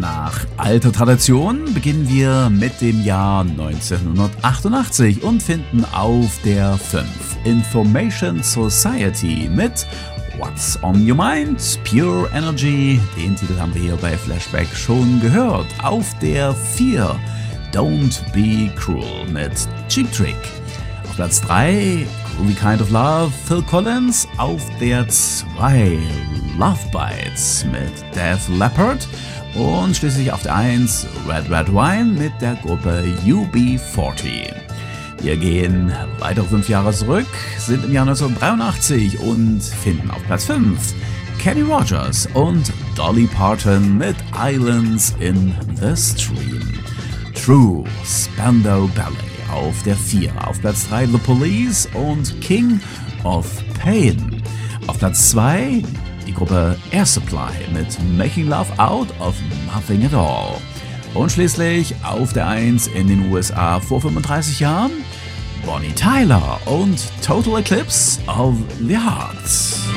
Nach alter Tradition beginnen wir mit dem Jahr 1988 und finden auf der 5 Information Society mit What's on Your Mind? Pure Energy. Den Titel haben wir hier bei Flashback schon gehört. Auf der 4 Don't Be Cruel mit Cheap Trick. Auf Platz 3 Groovy Kind of Love, Phil Collins. Auf der 2 Love Bites mit Def Leppard. Und schließlich auf der 1 Red Red Wine mit der Gruppe UB40. Wir gehen weitere 5 Jahre zurück, sind im Jahr 1983 und finden auf Platz 5 Kenny Rogers und Dolly Parton mit Islands in the Stream. True, Spandau Ballet auf der 4. Auf Platz 3 The Police und King of Pain. Auf Platz 2 die Gruppe Air Supply mit Making Love Out of Nothing at All. Und schließlich auf der 1 in den USA vor 35 Jahren Bonnie Tyler und Total Eclipse of the Heart.